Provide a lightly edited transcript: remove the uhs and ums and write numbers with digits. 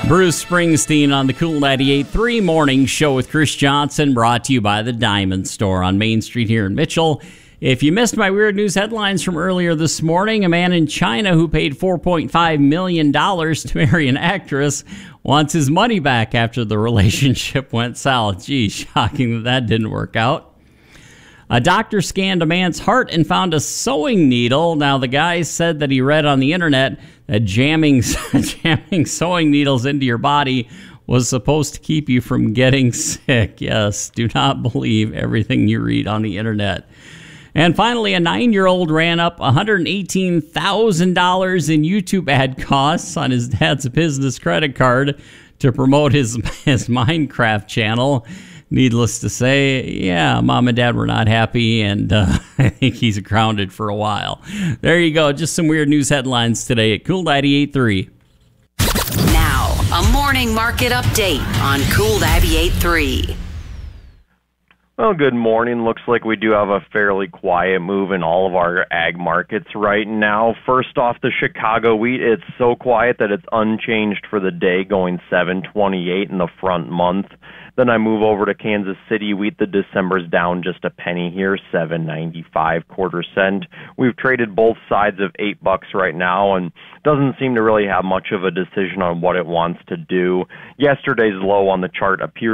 Bruce Springsteen on the Cool 98.3 Morning Show with Chris Johnson, brought to you by the Diamond Store on Main Street here in Mitchell. If you missed my weird news headlines from earlier this morning, a man in China who paid $4.5 million to marry an actress wants his money back after the relationship went south. Gee, shocking that didn't work out. A doctor scanned a man's heart and found a sewing needle. Now, the guy said that he read on the internet that jamming sewing needles into your body was supposed to keep you from getting sick. Yes, do not believe everything you read on the internet. And finally, a 9-year-old ran up $118,000 in YouTube ad costs on his dad's business credit card to promote his Minecraft channel. Needless to say, yeah, Mom and Dad were not happy, and I think he's grounded for a while. There you go. Just some weird news headlines today at Cool 98.3. Now, a morning market update on Cool 98.3. Well, good morning. Looks like we do have a fairly quiet move in all of our ag markets right now. First off, the Chicago wheat, it's so quiet that it's unchanged for the day, going 7.28 in the front month. Then I move over to Kansas City wheat. The December's down just a penny here, 7.95 quarter cent. We've traded both sides of $8 right now, and doesn't seem to really have much of a decision on what it wants to do. Yesterday's low on the chart appears